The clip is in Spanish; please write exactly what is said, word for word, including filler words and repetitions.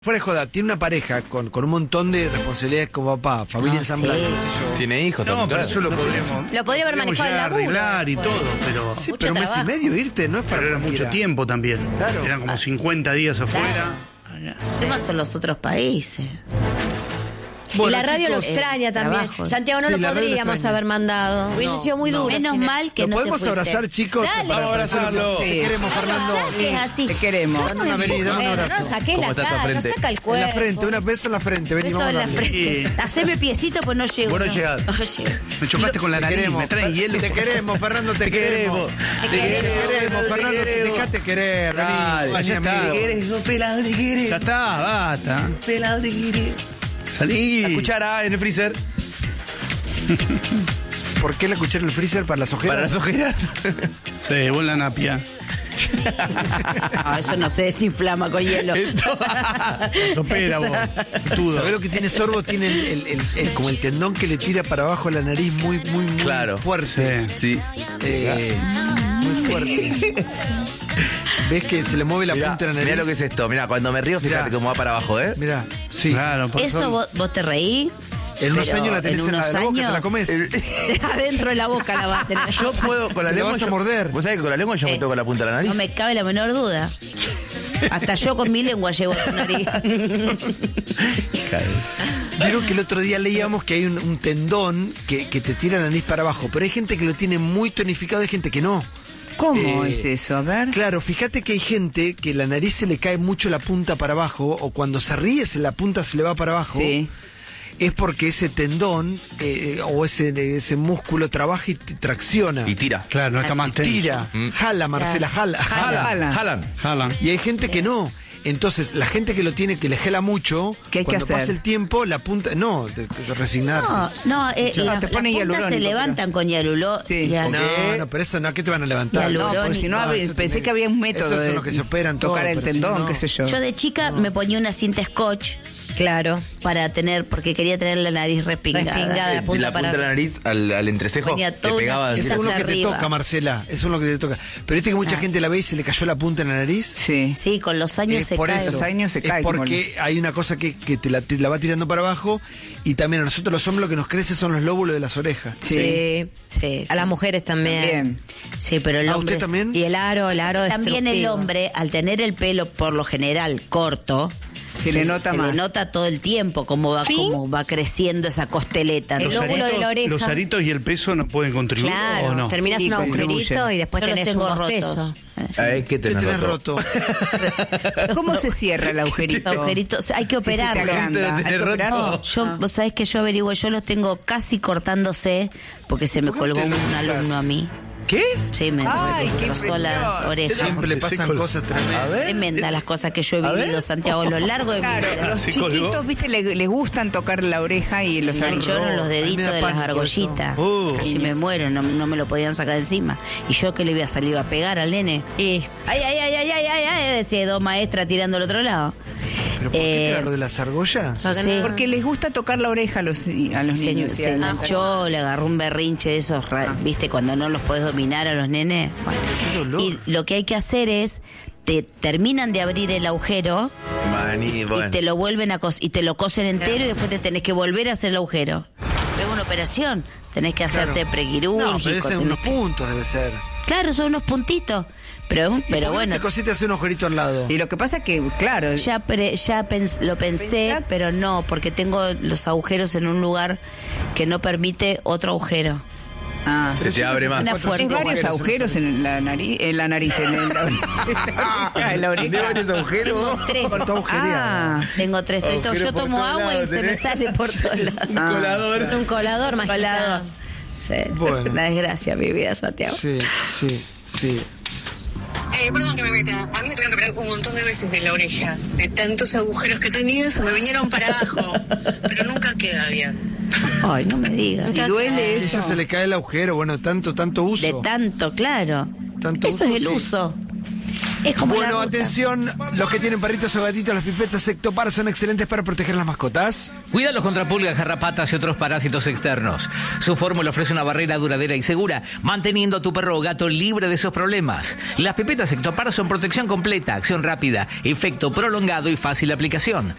Fuera de joda, tiene una pareja con, con un montón de responsabilidades como papá, familia Ah, ensamblada, sí. qué sé yo. Tiene hijos No, también. pero claro. eso lo podríamos. Lo podría haber podríamos manejado el llegar a laburo. arreglar y Fue. todo, pero. Sí, Mucho pero un mes y trabajo. medio irte, no es para Pero era mucho cualquiera. tiempo también. Claro. Eran como cincuenta días afuera. Encima son los otros países. Bueno, y la radio chicos, lo extraña eh, también. trabajo. Santiago, no Sí, lo la radio lo podríamos extraña. haber mandado. Hubiese No, sido muy no. duro. Menos sin él. mal que ¿Lo no te podemos fuiste. abrazar, chicos? Dale. Para Vamos a abrazarlo. Te Sí. queremos, No Fernando. saques así. Te queremos. Dame una vení, dame un Bueno, abrazo. no saqué ¿Cómo la está esa cara, no frente? saca el En cuerpo. la frente, una beso en la frente. Vení, Beso vamos en a la darle. frente. Sí. Haceme piecito, pues no llego. Vos no no. llegás. No llego. Me chocaste con la Te nariz, queremos, me traes hielo. Te queremos, Fernando, te, queremos. Te Te queremos. queremos, Fernando, te dejate querer. Vení, Dale, vení, ya está. amigo. Ya está, basta. Salí. La cuchara en el freezer. ¿Por qué la cuchara en el freezer para las ojeras? Para las ojeras. Sí, vos la napia. Ah, eso no se desinflama con hielo. Topera, vos. Tudo. ¿Sabés lo que tiene Sorbo? Tiene el, el- el- el- como el tendón que le tira para abajo la nariz muy, muy, muy Claro. fuerte. Sí. Sí. Eh, muy fuerte. ¿Ves que se le mueve la Mirá, punta de la nariz? mirá lo que es esto. Mirá, cuando me río, fíjate Mirá. cómo va para abajo, ¿eh? Mirá, sí. Claro, por Eso eso. vos, vos te reís. En unos pero años la tenés en en, la, unos de la boca, te la años- comes. Adentro de la boca la vas a tener. Yo puedo, con la Te la lengua. vas a yo- morder. Vos sabés que con la lengua yo me Eh, toco la punta de la nariz. No me cabe la menor duda. Hasta yo con mi lengua llevo a tu nariz. Hija de- Vieron que el otro día leíamos que hay un, un tendón que, que te tira la nariz para abajo, pero hay gente que lo tiene muy tonificado y hay gente que no. ¿Cómo Eh, es eso? A ver. Claro, fíjate que hay gente que la nariz se le cae mucho la punta para abajo, o cuando se ríe se la punta se le va para abajo. Sí. Es porque ese tendón eh, o ese, ese músculo trabaja y te tracciona. Y tira. Claro, no está más tenso. tira, Mm. jala, Marcela, jala, jala. Jalan. Jalan. Jalan. Y hay gente que no. Entonces, la gente que lo tiene, que le jala mucho, ¿Qué hay que cuando hacer? pasa el tiempo, la punta, no, te- te- resignarte. No, no, eh, No, la- te las pone puntas hialurónico, se pero- levantan con hialulo. Sí. ya- No, no, pero eso no, ¿qué te van a levantar? Y No, Hialurónico. porque si no, Ah, hab- eso pensé tiene- que había un método eso es de lo que se operan todo, tocar el pero si tendón, no- qué sé yo. Yo de chica me ponía una cinta scotch Claro. para tener, porque quería tener la nariz respingada. Respingada. Eh, La punta la punta para- de la nariz al, al entrecejo. Ponía Te toda pegaba una- así. Eso Esa es uno que te arriba. toca, Marcela. Eso es lo que te toca. Pero viste que mucha Ah. gente la ve y se le cayó la punta en la nariz. Sí. Sí, con los años Es se por cae. eso. Los años se es cae, como porque hay una cosa que, que te, la, te la va tirando para abajo y también a nosotros los hombres lo que nos crece son los lóbulos de las orejas. Sí. Sí. Sí, A las mujeres también. Bien. Sí, pero el ¿A hombre usted es- también? Y el aro, el aro También el destructivo. hombre, al tener el pelo por lo general corto, Se le nota se más. le nota todo el tiempo cómo va, ¿Sí? cómo va creciendo esa costeleta. El ¿no? Los lóbulo de la aritos, oreja. los aritos y el peso no pueden contribuir Claro, o no. terminas Sí, un agujerito contribuyen. y después Yo los tenés tengo un bostezo. rotos. Ay, ¿qué ¿Qué tenés tenés roto? roto? ¿Cómo se cierra el agujerito? Los agujeritos, hay que Si se te operarlo. agranda, ¿Lo ¿hay tenés que roto? operarlo? No, yo, vos sabés que yo averiguo, yo los tengo casi cortándose porque se me ¿Por qué no colgó te lo un chocas? alumno a mí. ¿Qué? Sí, me Ay, me qué destrozó las impresión. orejas. Siempre le Te pasan seco- cosas tremendas. A ver. Tremendas las cosas que yo he A ver. vivido, Santiago, a lo largo de mi Claro, vida. los Se chiquitos, colgó. viste, le- les gustan tocar la oreja y los Me aritos. hincharon los A mí me deditos da de las pánico argollitas. eso. Uh. Casi me muero, no, no me lo podían sacar de encima. Y yo que le iba a salir a pegar al nene. Y ay, ay, ay, ay, ay, ay, ay, decía dos maestras tirando al otro lado. ¿Pero por qué te Eh, agarró de las argollas? Sí. Porque les gusta tocar la oreja a los, a los Se, niños. se sí, a los- hinchó, le agarró un berrinche de esos, ra- viste, cuando no los podés dominar a los nenes. Bueno. Qué dolor. Y lo que hay que hacer es, te terminan de abrir el agujero Maní, bueno. y te lo vuelven a cos y te lo cosen entero y después te tenés que volver a hacer el agujero. Pero es una operación, tenés que hacerte Claro. prequirúrgico. No, pero ese en tenés unos que- puntos debe ser. Claro, son unos puntitos. Pero, pero ¿Por qué bueno, te cosiste hacer un agujerito al lado? Y lo que pasa es que, claro, ya, pre- ya pens- lo pensé, ¿Pensás? pero no, porque tengo los agujeros en un lugar que no permite otro agujero. ah, Se te abre más. Una Cuatro, fuerte. hay cinco varios agujeros en la nariz, en la nariz, en, el- la oreja. En la ¿Tiene oreja. varios agujeros? Tres. Faltó agujereada. Ah, Tengo tres. Estoy to- Agujero yo por tomo todos agua lados, y se me tenés. sale por todos lados. Un colador. Un colador más Colador. Sí. Bueno. La desgracia, mi vida, Santiago. Sí, sí, sí. Eh, perdón que me meta. A mí me tuvieron que operar un montón de veces de la oreja. De tantos agujeros que tenía, se me vinieron para abajo. Pero nunca queda bien. Ay, no me digas. y duele Ella eso. se le cae el agujero, bueno, tanto, tanto uso. De tanto, claro. Tanto Eso uso, es el sí. uso. Es como la Bueno, ruta. atención, los que tienen perritos o gatitos, las pipetas Ectopar son excelentes para proteger las mascotas. Cuídalos contra pulgas, garrapatas y otros parásitos externos. Su fórmula ofrece una barrera duradera y segura, manteniendo a tu perro o gato libre de esos problemas. Las pipetas Ectopar son protección completa, acción rápida, efecto prolongado y fácil aplicación.